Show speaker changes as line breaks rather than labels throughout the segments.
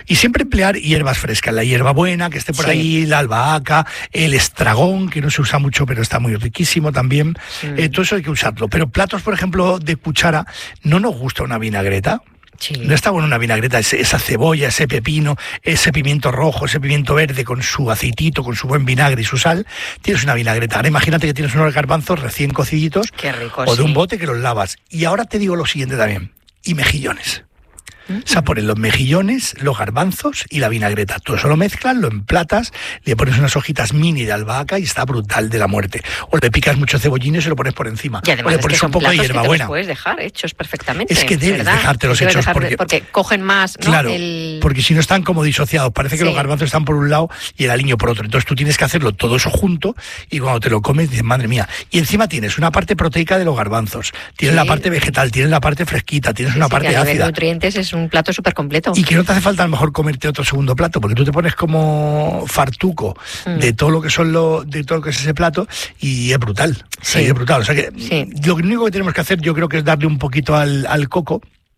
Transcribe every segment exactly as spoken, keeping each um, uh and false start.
Y siempre emplear hierbas frescas, la hierbabuena, que esté por
Sí.
ahí, la albahaca, el estragón, que no se usa mucho, pero está muy riquísimo también.
Mm.
Eh, todo eso hay que usarlo. Pero platos, por ejemplo, de cuchara, ¿no nos gusta una vinagreta?
Sí.
No está bueno una vinagreta, ese- esa cebolla, ese pepino, ese pimiento rojo, ese pimiento verde con su aceitito, con su buen vinagre y su sal. Tienes una vinagreta. Ahora imagínate que tienes unos garbanzos recién cociditos
Qué rico,
o de
sí.
un bote que los lavas. Y ahora te digo lo siguiente también. Y mejillones. O sea, pones los mejillones, los garbanzos y la vinagreta. Todo eso lo mezclas, lo emplatas, le pones unas hojitas mini de albahaca y está brutal de la muerte. O le picas mucho cebollín y se lo pones por encima.
Y además
o le
es
pones
que son
un poco de
platos que te los
hierbabuena.
puedes dejar hechos perfectamente.
Es que debes
¿verdad?
dejártelos
Debes
hechos
dejar de-
porque-
porque cogen más, ¿no?
Claro,
El-
porque si no están como disociados. Parece que
Sí.
los garbanzos están por un lado y el aliño por otro. Entonces tú tienes que hacerlo todo eso junto y cuando te lo comes dices, madre mía. Y encima tienes una parte proteica de los garbanzos, tienes
Sí.
la parte vegetal, tienes la parte fresquita, tienes
Sí,
una
sí,
parte
que a nivel de
ácida.
nutrientes es un plato súper completo.
Y que no te hace falta a lo mejor comerte otro segundo plato, porque tú te pones como fartuco
Mm.
de todo lo que son lo, de todo lo que es ese plato y es brutal. O sea,
Sí.
es brutal. O sea que
Sí.
lo único que tenemos que hacer yo creo que es darle un poquito al, al coco.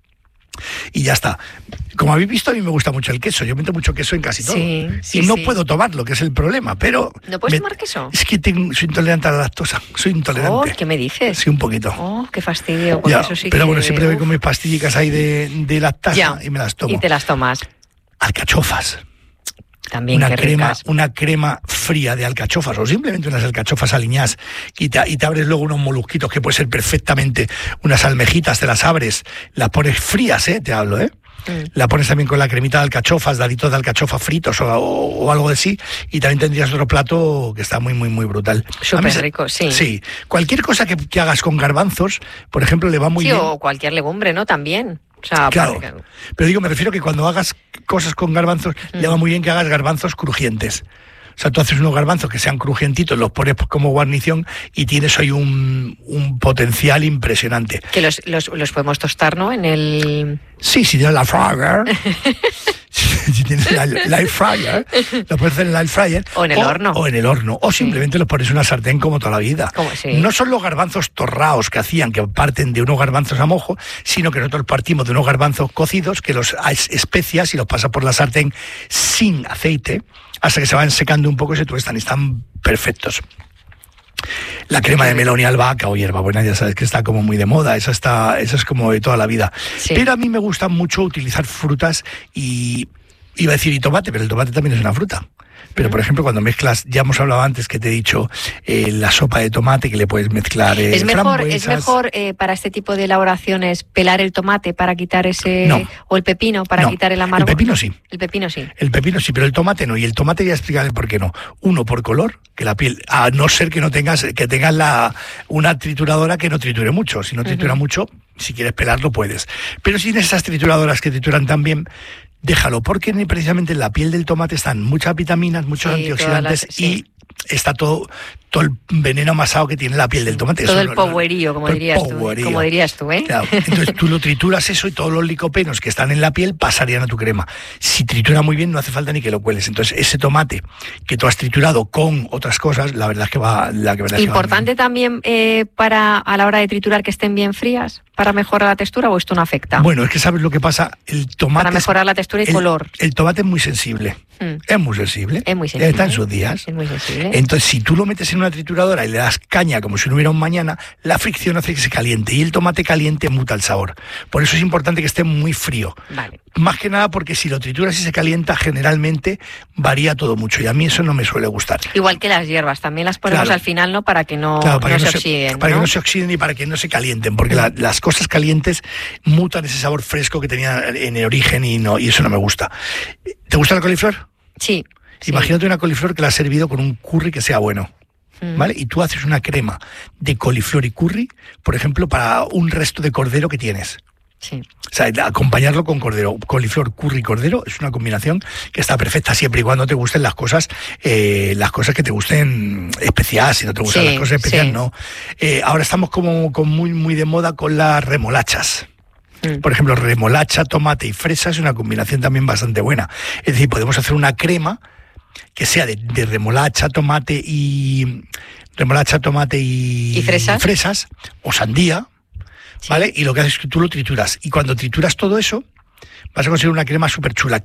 Y ya está. Como habéis visto, a mí me gusta mucho el queso. Yo meto mucho queso en casi todo.
Sí, sí,
y no
sí.
puedo tomarlo, que es el problema, pero...
¿No puedes
me-
tomar queso?
Es que tengo- soy intolerante a la lactosa. Soy
Oh,
intolerante.
¿qué me dices?
Sí, un poquito.
Oh, qué fastidio. Porque
Ya,
eso sí
pero
que-
bueno, siempre voy
uf.
con mis pastillicas ahí de, de lactasa
Ya,
y me las tomo.
Y te las tomas.
Alcachofas.
También,
Una
qué
crema,
ricas.
una crema fría de alcachofas o simplemente unas alcachofas aliñadas y te, y te abres luego unos molusquitos que puede ser perfectamente unas almejitas, te las abres, las pones frías, ¿eh? Te hablo, ¿eh?
Mm.
La pones también con la cremita de alcachofas, daditos de alcachofa fritos o, o- o algo así y también tendrías otro plato que está muy, muy, muy brutal. A mí
Súper
se-
rico, sí.
Sí. Cualquier cosa que, que hagas con garbanzos, por ejemplo, le va muy
Sí,
bien.
o cualquier legumbre, ¿no? También. O sea,
Claro,
para que-
pero digo, me refiero que cuando hagas cosas con garbanzos,
Mm.
le va muy bien que hagas garbanzos crujientes. O sea, tú haces unos garbanzos que sean crujientitos, los pones como guarnición y tienes ahí un, un potencial impresionante.
que los, los, los podemos tostar, ¿no? En el...
Sí, si tienes la fryer, si tienes la, la air fryer, lo puedes hacer en el air fryer.
O en el horno.
O en el horno. O
Sí.
simplemente los pones en una sartén como toda la vida.
Como- sí.
No son los garbanzos torraos que hacían, que parten de unos garbanzos a mojo, sino que nosotros partimos de unos garbanzos cocidos, que los es- especias y los pasas por la sartén sin aceite, hasta que se van secando un poco y se tuestan y están perfectos. La crema de melón y albahaca o hierbabuena, ya sabes que está como muy de moda, esa está, esa es como de toda la vida.
Sí.
Pero a mí me gusta mucho utilizar frutas y iba a decir y tomate, pero el tomate también es una fruta. Pero, por ejemplo, cuando mezclas, ya hemos hablado antes que te he dicho, eh, la sopa de tomate, que le puedes mezclar eh,
es mejor, es
frambuesas.
mejor eh, para este tipo de elaboraciones pelar el tomate para quitar ese...
No.
O el pepino para
No,
quitar el amargo.
el pepino sí.
El pepino sí.
El pepino sí, pero el tomate no. Y el tomate ya explicaré por qué no. Uno, por color, que la piel, a no ser que no tengas, que tengas la, una trituradora que no triture mucho. Si no tritura
Ujú.
mucho, si quieres pelarlo puedes. Pero si tienes esas trituradoras que trituran también, déjalo, porque ni precisamente en la piel del tomate están muchas vitaminas, muchos
Sí,
antioxidantes
todas las- sí.
y está todo, todo el veneno amasado que tiene la piel del tomate.
Todo
Eso
el
no- no-
powerío, como
todo el
dirías tú.
powerío.
Como dirías tú, ¿eh?
Claro, entonces tú lo trituras eso y todos los licopenos que están en la piel pasarían a tu crema. Si tritura muy bien no hace falta ni que lo cueles. Entonces ese tomate que tú has triturado con otras cosas, la verdad es que va... La que verdad es que va
Importante también eh, para a la hora de triturar que estén bien frías para mejorar la textura, o esto no afecta.
Bueno, es que sabes lo que pasa, el tomate...
Para
es-
mejorar la textura y
el,
color.
El tomate es muy sensible.
Mm.
Es muy sensible.
Es muy sensible.
Está en sus días.
Es muy sensible.
Entonces, si tú lo metes en una trituradora y le das caña como si no hubiera un mañana, la fricción hace que se caliente y el tomate caliente muta el sabor. Por eso es importante que esté muy frío.
Vale.
Más que nada porque si lo trituras y se calienta, generalmente varía todo mucho y a mí eso no me suele gustar.
Igual que las hierbas, también las ponemos
Claro.
al final, ¿no? Para que no,
Claro, para
no
que
se
no se,
oxiden.
para
¿no?
que no se oxiden y para que no se calienten, porque la- las cosas calientes mutan ese sabor fresco que tenía en el origen y no y eso no me gusta. ¿Te gusta la coliflor?
Sí. sí.
Imagínate una coliflor que la has servido con un curry que sea bueno.
Mm.
¿Vale? Y tú haces una crema de coliflor y curry, por ejemplo, para un resto de cordero que tienes.
Sí.
O sea, acompañarlo con cordero, coliflor, curry, cordero, es una combinación que está perfecta siempre y cuando te gusten las cosas, eh, las cosas que te gusten especiales. Si no te gustan
Sí,
las cosas especiales,
sí.
no. Eh, ahora estamos como, como muy, muy de moda con las remolachas.
Mm.
Por ejemplo, remolacha, tomate y fresa es una combinación también bastante buena. Es decir, podemos hacer una crema que sea de, de remolacha, tomate y remolacha, tomate y,
¿Y fresas?
fresas o sandía,
Sí.
¿vale? Y lo que haces es que tú lo trituras y cuando trituras todo eso vas a conseguir una crema súper chula.